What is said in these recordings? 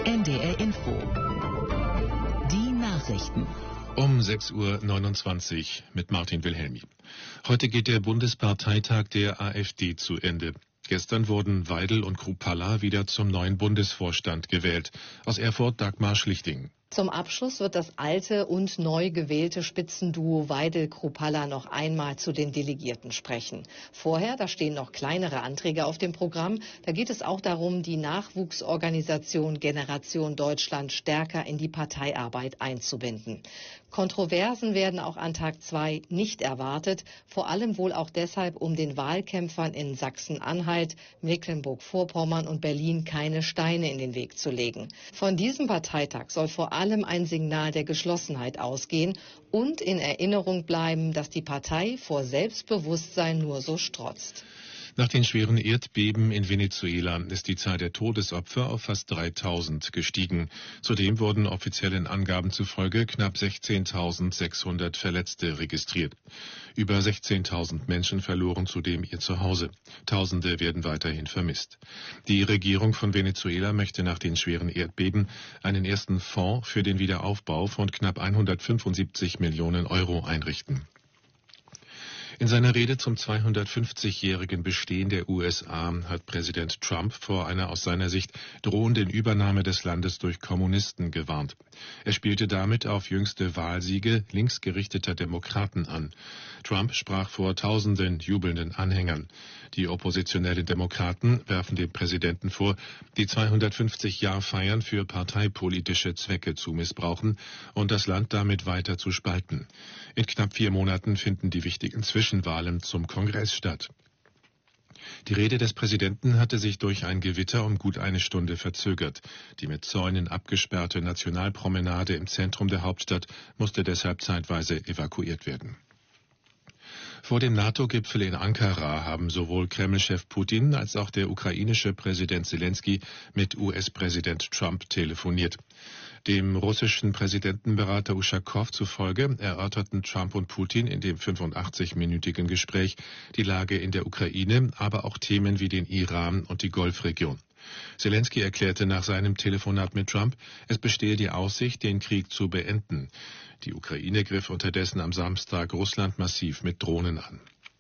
NDR Info. Die Nachrichten. Um 6:29 Uhr mit Martin Wilhelmi. Heute geht der Bundesparteitag der AfD zu Ende. Gestern wurden Weidel und Kruppalla wieder zum neuen Bundesvorstand gewählt. Aus Erfurt Dagmar Schlichting. Zum Abschluss wird das alte und neu gewählte Spitzenduo Weidel-Kruppalla noch einmal zu den Delegierten sprechen. Vorher, da stehen noch kleinere Anträge auf dem Programm. Da geht es auch darum, die Nachwuchsorganisation Generation Deutschland stärker in die Parteiarbeit einzubinden. Kontroversen werden auch an Tag 2 nicht erwartet, vor allem wohl auch deshalb, um den Wahlkämpfern in Sachsen-Anhalt, Mecklenburg-Vorpommern und Berlin keine Steine in den Weg zu legen. Von diesem Parteitag soll vor allem ein Signal der Geschlossenheit ausgehen und in Erinnerung bleiben, dass die Partei vor Selbstbewusstsein nur so strotzt. Nach den schweren Erdbeben in Venezuela ist die Zahl der Todesopfer auf fast 3.000 gestiegen. Zudem wurden offiziellen Angaben zufolge knapp 16.600 Verletzte registriert. Über 16.000 Menschen verloren zudem ihr Zuhause. Tausende werden weiterhin vermisst. Die Regierung von Venezuela möchte nach den schweren Erdbeben einen ersten Fonds für den Wiederaufbau von knapp 175 Millionen Euro einrichten. In seiner Rede zum 250-jährigen Bestehen der USA hat Präsident Trump vor einer aus seiner Sicht drohenden Übernahme des Landes durch Kommunisten gewarnt. Er spielte damit auf jüngste Wahlsiege linksgerichteter Demokraten an. Trump sprach vor tausenden jubelnden Anhängern. Die oppositionellen Demokraten werfen dem Präsidenten vor, die 250-Jahr-Feiern für parteipolitische Zwecke zu missbrauchen und das Land damit weiter zu spalten. In knapp 4 Monaten finden die wichtigen Zwischenwahlen zum Kongress statt. Die Rede des Präsidenten hatte sich durch ein Gewitter um gut eine Stunde verzögert. Die mit Zäunen abgesperrte Nationalpromenade im Zentrum der Hauptstadt musste deshalb zeitweise evakuiert werden. Vor dem NATO-Gipfel in Ankara haben sowohl Kreml-Chef Putin als auch der ukrainische Präsident Selensky mit US-Präsident Trump telefoniert. Dem russischen Präsidentenberater Uschakow zufolge erörterten Trump und Putin in dem 85-minütigen Gespräch die Lage in der Ukraine, aber auch Themen wie den Iran und die Golfregion. Selensky erklärte nach seinem Telefonat mit Trump, es bestehe die Aussicht, den Krieg zu beenden. Die Ukraine griff unterdessen am Samstag Russland massiv mit Drohnen an.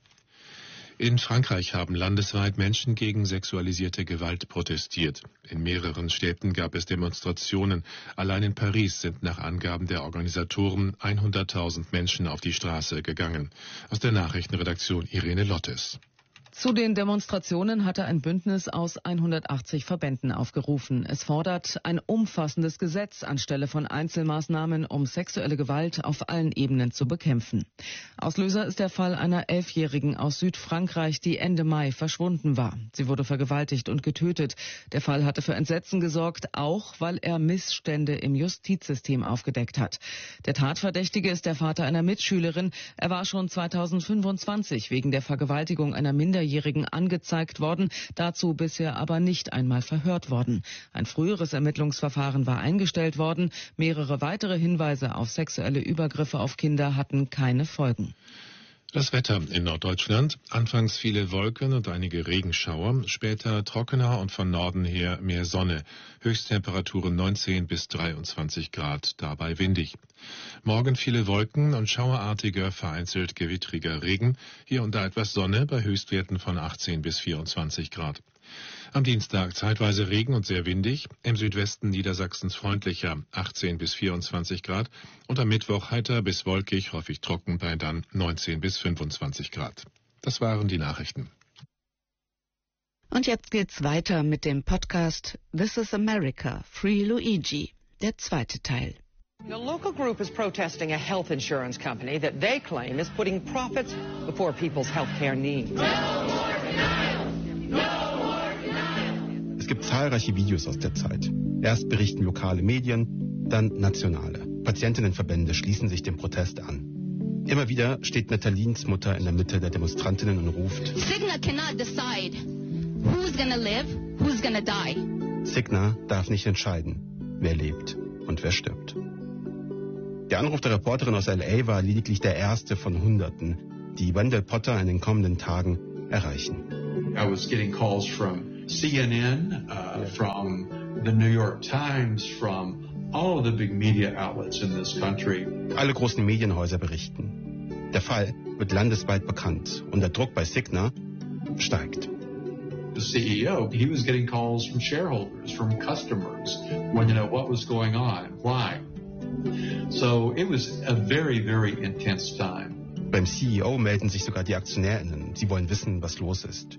In Frankreich haben landesweit Menschen gegen sexualisierte Gewalt protestiert. In mehreren Städten gab es Demonstrationen. Allein in Paris sind nach Angaben der Organisatoren 100.000 Menschen auf die Straße gegangen. Aus der Nachrichtenredaktion Irene Lottes. Zu den Demonstrationen hatte ein Bündnis aus 180 Verbänden aufgerufen. Es fordert ein umfassendes Gesetz anstelle von Einzelmaßnahmen, um sexuelle Gewalt auf allen Ebenen zu bekämpfen. Auslöser ist der Fall einer 11-Jährigen aus Südfrankreich, die Ende Mai verschwunden war. Sie wurde vergewaltigt und getötet. Der Fall hatte für Entsetzen gesorgt, auch weil er Missstände im Justizsystem aufgedeckt hat. Der Tatverdächtige ist der Vater einer Mitschülerin. Er war schon 2025 wegen der Vergewaltigung einer Minderjährigen angezeigt worden, dazu bisher aber nicht einmal verhört worden. Ein früheres Ermittlungsverfahren war eingestellt worden. Mehrere weitere Hinweise auf sexuelle Übergriffe auf Kinder hatten keine Folgen. Das Wetter in Norddeutschland. Anfangs viele Wolken und einige Regenschauer, später trockener und von Norden her mehr Sonne. Höchsttemperaturen 19 bis 23 Grad, dabei windig. Morgen viele Wolken und schauerartiger, vereinzelt gewittriger Regen. Hier und da etwas Sonne bei Höchstwerten von 18 bis 24 Grad. Am Dienstag zeitweise Regen und sehr windig, im Südwesten Niedersachsens freundlicher 18 bis 24 Grad und am Mittwoch heiter bis wolkig, häufig trocken bei dann 19 bis 25 Grad. Das waren die Nachrichten. Und jetzt geht's weiter mit dem Podcast This is America, Free Luigi, der zweite Teil. The local group is protesting a health insurance company that they claim is putting profits before people's health care needs. Es gibt zahlreiche Videos aus der Zeit. Erst berichten lokale Medien, dann nationale. Patientinnenverbände schließen sich dem Protest an. Immer wieder steht Natalins Mutter in der Mitte der Demonstrantinnen und ruft: Cigna cannot decide who's gonna live, who's gonna die. Cigna darf nicht entscheiden, wer lebt und wer stirbt. Der Anruf der Reporterin aus L.A. war lediglich der erste von Hunderten, die Wendell Potter in den kommenden Tagen erreichen. I was getting calls from CNN, from the New York Times, from all of the big media outlets in this country. Alle großen Medienhäuser berichten. Der Fall wird landesweit bekannt und der Druck bei Cigna steigt. The CEO, he was getting calls from shareholders, from customers, wanting to know what was going on, why. So it was a very, very intense time. Beim CEO melden sich sogar die AktionärInnen. Sie wollen wissen, was los ist.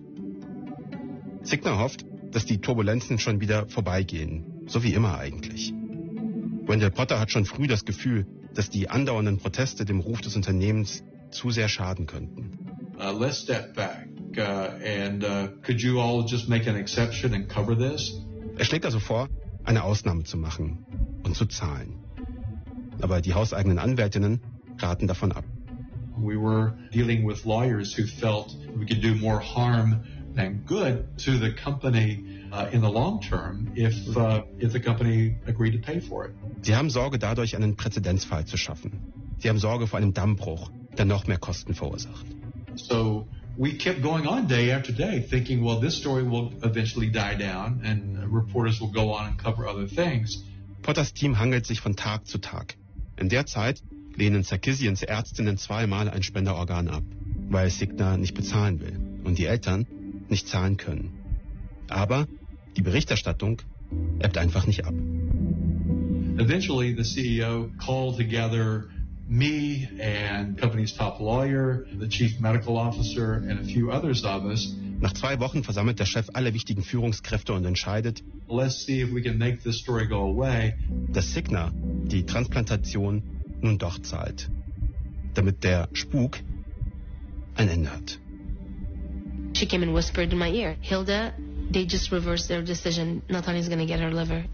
Cigna hofft, dass die Turbulenzen schon wieder vorbeigehen. So wie immer eigentlich. Wendell Potter hat schon früh das Gefühl, dass die andauernden Proteste dem Ruf des Unternehmens zu sehr schaden könnten. Let's step back and could you all just make an exception and cover this? Er schlägt also vor, eine Ausnahme zu machen und zu zahlen. Aber die hauseigenen Anwältinnen raten davon ab. We were dealing with lawyers who felt we could do more harm than good to the company in the long term if the company agreed to pay for it. Sie haben Sorge, dadurch einen Präzedenzfall zu schaffen. Sie haben Sorge vor einem Dammbruch, der noch mehr Kosten verursacht. So we kept going on day after day, thinking, well, this story will eventually die down and reporters will go on and cover other things. Potters Team hangelt sich von Tag zu Tag. In der Zeit lehnen Sarkissians Ärztinnen zweimal ein Spenderorgan ab, weil Cigna nicht bezahlen will und die Eltern nicht zahlen können. Aber die Berichterstattung ebbt einfach nicht ab. Eventually, the CEO called together me and company's top lawyer, the chief medical officer, and a few others of us. Nach 2 Wochen versammelt der Chef alle wichtigen Führungskräfte und entscheidet, let's see if we can make this story go away. Dass Cigna die Transplantation nun doch zahlt, damit der Spuk ein Ende hat. She came and whispered in my ear, Hilda, they just reversed their decision. Natalia's going to get her liver.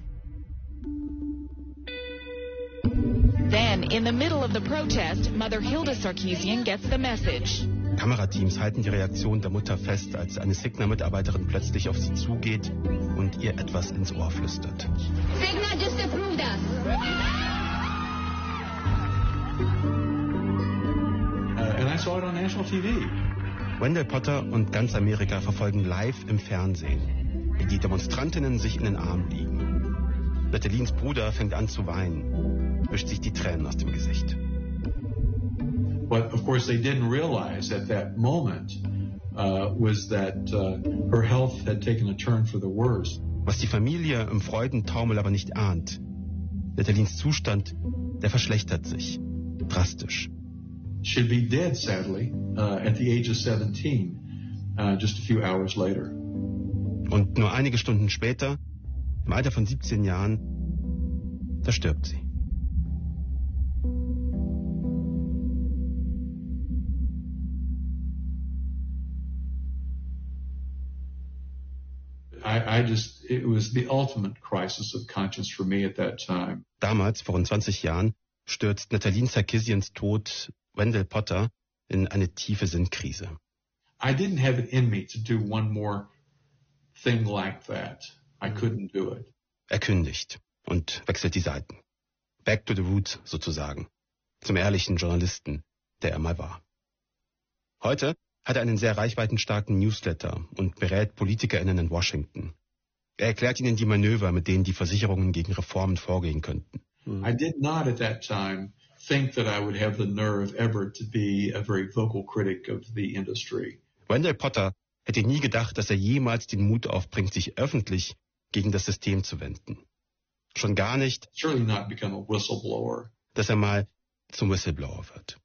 Then, in the middle of the protest, Mother Hilda Sarkisian gets the message. Kamerateams halten die Reaktion der Mutter fest, als eine Cigna-Mitarbeiterin plötzlich auf sie zugeht und ihr etwas ins Ohr flüstert. Cigna just approved us. And I saw it on national TV. Wendell Potter und ganz Amerika verfolgen live im Fernsehen, wie die Demonstrantinnen sich in den Arm liegen. Natalines Bruder fängt an zu weinen, wischt sich die Tränen aus dem Gesicht. What, of course, they didn't realize at that moment was that her health had taken a turn for the worse. Was die Familie im Freudentaumel aber nicht ahnt, Natalines Zustand, der verschlechtert sich drastisch. She'd be dead, sadly, at the age of 17, just a few hours later. Und nur einige Stunden später, im Alter von 17 Jahren, da stirbt sie. It was the ultimate crisis of conscience for me at that time. Damals, vor rund 20 Jahren, stürzt Natalie Sarkisians Tod Wendell Potter in eine tiefe Sinnkrise. I didn't have it in me to do one more thing like that. I couldn't do it. Er kündigt und wechselt die Seiten. Back to the roots sozusagen. Zum ehrlichen Journalisten, der er mal war. Heute hat er einen sehr reichweitenstarken Newsletter und berät PolitikerInnen in Washington. Er erklärt ihnen die Manöver, mit denen die Versicherungen gegen Reformen vorgehen könnten. I did not at that time think that I would have the nerve ever to be a very vocal critic of the industry. Wendell Potter hätte nie gedacht, dass er jemals den Mut aufbringt, sich öffentlich gegen das System zu wenden. Schon gar nicht, Surely not become a whistleblower. dass er mal zum Whistleblower wird.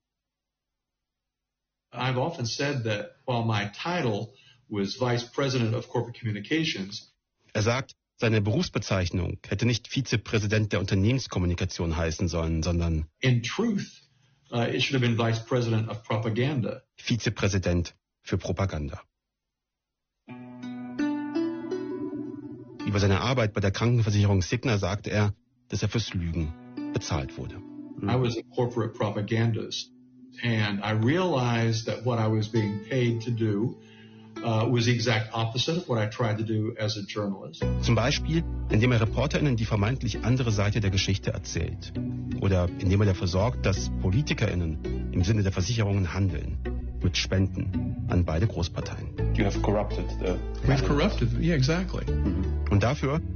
I've often said that while my title was Vice President of Corporate Communications, Er sagt, seine Berufsbezeichnung hätte nicht Vizepräsident der Unternehmenskommunikation heißen sollen, sondern in truth, it should have been Vice President of Propaganda. Vizepräsident für Propaganda. Über seine Arbeit bei der Krankenversicherung Cigna sagte er, dass er fürs Lügen bezahlt wurde. I was a corporate propagandist, and I realized that what I was being paid to do was the exact opposite of what I tried to do as a journalist. Zum Beispiel, indem er ReporterInnen die vermeintlich andere Seite der Geschichte erzählt. Oder indem er dafür sorgt, dass PolitikerInnen im Sinne der Versicherungen handeln. Mit Spenden an beide Großparteien. You have corrupted the... We've corrupted, yeah, exactly. Und dafür